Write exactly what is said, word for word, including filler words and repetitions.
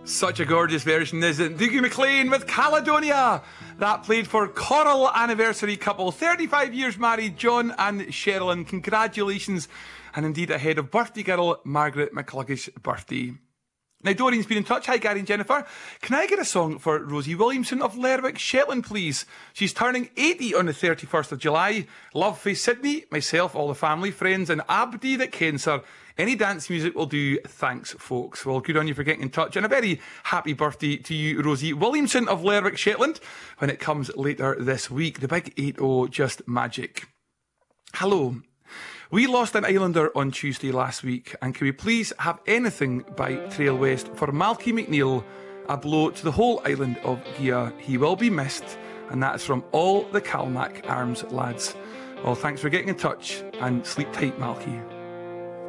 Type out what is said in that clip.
Such a gorgeous version, isn't it? Dougie MacLean with Caledonia. That played for Coral Anniversary couple, thirty-five years married, John and Sherilyn. Congratulations, and indeed ahead of birthday girl Margaret McCluggish's birthday. Now, Doreen's been in touch. Hi, Gary and Jennifer. Can I get a song for Rosie Williamson of Lerwick, Shetland, please? She's turning eighty on the thirty-first of July. Love for Sydney, myself, all the family, friends, and Abdi that kens her. Any dance music will do. Thanks, folks. Well, good on you for getting in touch. And a very happy birthday to you, Rosie Williamson of Lerwick, Shetland, when it comes later this week. The big eight oh, just magic. Hello. We lost an Islander on Tuesday last week, and can we please have anything by Trail West for Malky McNeil, a blow to the whole island of Gia. He will be missed, and that is from all the Calmac Arms lads. Well, thanks for getting in touch, and sleep tight, Malky.